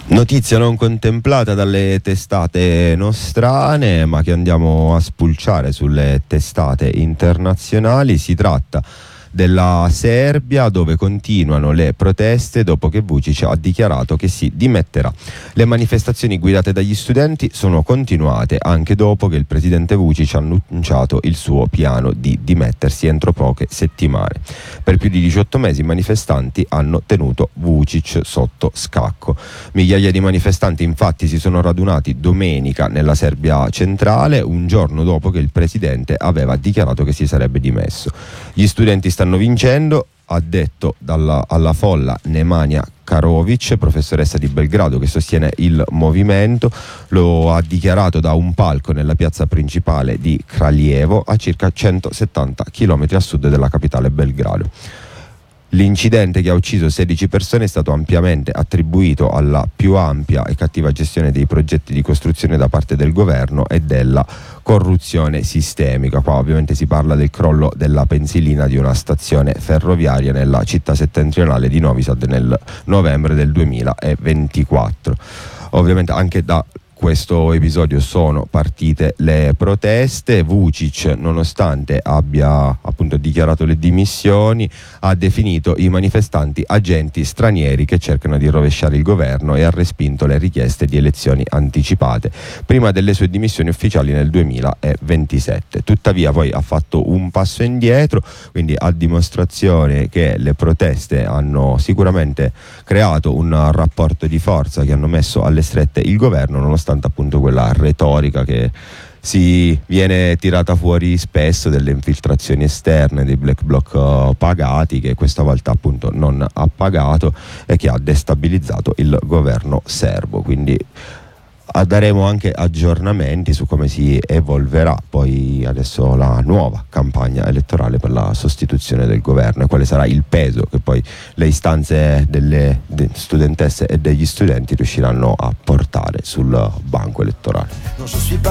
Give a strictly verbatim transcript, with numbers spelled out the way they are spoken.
Notizia non contemplata dalle testate nostrane, ma che andiamo a spulciare sulle testate internazionali. Si tratta della Serbia, dove continuano le proteste dopo che Vučić ha dichiarato che si dimetterà. Le manifestazioni guidate dagli studenti sono continuate anche dopo che il presidente Vučić ha annunciato il suo piano di dimettersi entro poche settimane. Per più di diciotto mesi i manifestanti hanno tenuto Vučić sotto scacco. Migliaia di manifestanti infatti si sono radunati domenica nella Serbia centrale, un giorno dopo che il presidente aveva dichiarato che si sarebbe dimesso. Gli studenti stanno vincendo, ha detto dalla, alla folla Nemanja Karović, professoressa di Belgrado che sostiene il movimento. Lo ha dichiarato da un palco nella piazza principale di Kraljevo, a circa centosettanta chilometri a sud della capitale Belgrado. L'incidente che ha ucciso sedici persone è stato ampiamente attribuito alla più ampia e cattiva gestione dei progetti di costruzione da parte del governo e della corruzione sistemica. Qua ovviamente si parla del crollo della pensilina di una stazione ferroviaria nella città settentrionale di Novi Sad nel novembre del duemilaventiquattro. Ovviamente anche da questo episodio sono partite le proteste. Vučić, nonostante abbia appunto dichiarato le dimissioni, ha definito i manifestanti agenti stranieri che cercano di rovesciare il governo e ha respinto le richieste di elezioni anticipate prima delle sue dimissioni ufficiali nel duemilaventisette. Tuttavia poi ha fatto un passo indietro, quindi a dimostrazione che le proteste hanno sicuramente creato un rapporto di forza che hanno messo alle strette il governo, nonostante appunto quella retorica che si viene tirata fuori spesso delle infiltrazioni esterne, dei black bloc uh, pagati, che questa volta appunto non ha pagato e che ha destabilizzato il governo serbo. Quindi daremo anche aggiornamenti su come si evolverà poi adesso la nuova campagna elettorale per la sostituzione del governo e quale sarà il peso che poi le istanze delle studentesse e degli studenti riusciranno a portare sul banco elettorale.